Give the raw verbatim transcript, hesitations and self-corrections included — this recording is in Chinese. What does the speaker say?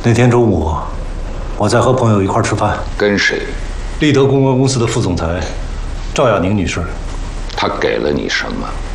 那天中午，我在和朋友一块吃饭。 跟谁？ 立德公关公司的副总裁赵亚宁女士。 她给了你什么？